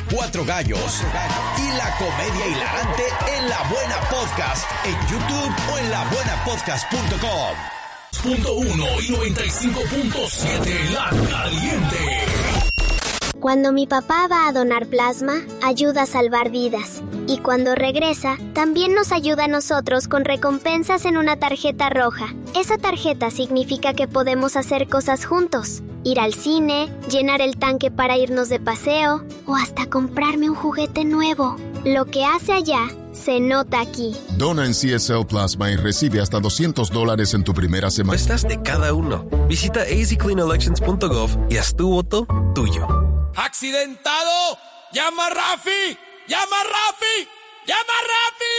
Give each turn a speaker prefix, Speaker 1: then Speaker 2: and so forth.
Speaker 1: Cuatro Gallos y la comedia hilarante en La Buena Podcast en YouTube o en labuenapodcast.com. .1 y 95.7 La Caliente.
Speaker 2: Cuando mi papá va a donar plasma, ayuda a salvar vidas. Y cuando regresa, también nos ayuda a nosotros con recompensas en una tarjeta roja. Esa tarjeta significa que podemos hacer cosas juntos. Ir al cine, llenar el tanque para irnos de paseo o hasta comprarme un juguete nuevo. Lo que hace allá se nota aquí.
Speaker 3: Dona en CSL Plasma y recibe hasta $200 en tu primera semana.
Speaker 4: Estás de cada uno. Visita easycleanelections.gov y haz tu voto tuyo.
Speaker 5: ¡Accidentado! ¡Llama a Rafi! ¡Llama a Rafi! ¡Llama a Rafi!